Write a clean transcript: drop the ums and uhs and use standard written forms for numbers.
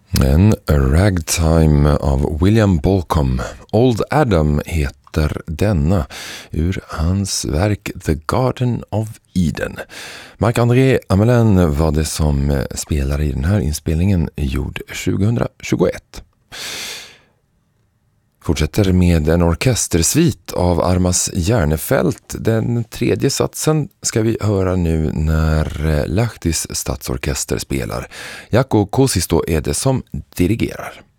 En ragtime av William Bolcom. Old Adam heter denna ur hans verk The Garden of Eden. Marc-André Amelin var det som spelar i den här inspelningen, gjord 2021. Fortsätter med en orkestersvit av Armas Järnefelt. Den tredje satsen ska vi höra nu när Lahtis stadsorkester spelar. Jaakko Kuusisto är det som dirigerar.